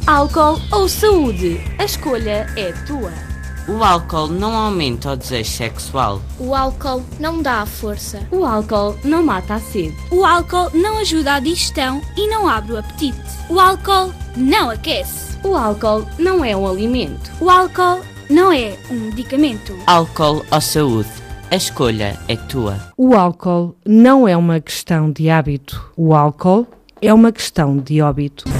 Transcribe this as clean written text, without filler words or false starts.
Álcool ou saúde? A escolha é tua. O álcool não aumenta o desejo sexual. O álcool não dá a força. O álcool não mata a sede. O álcool não ajuda à digestão e não abre o apetite. O álcool não aquece. O álcool não é um alimento. O álcool não é um medicamento. Álcool ou saúde? A escolha é tua. O álcool não é uma questão de hábito. O álcool é uma questão de óbito.